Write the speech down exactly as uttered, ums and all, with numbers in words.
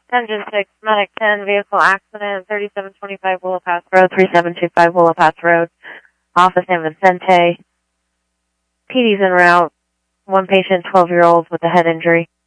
Engine six, Medic ten, vehicle accident, thirty-seven twenty-five Willow Pass Road, three seven two five Willow Pass Road, Office San Vicente. P D's en route. One patient, twelve-year-old with a head injury.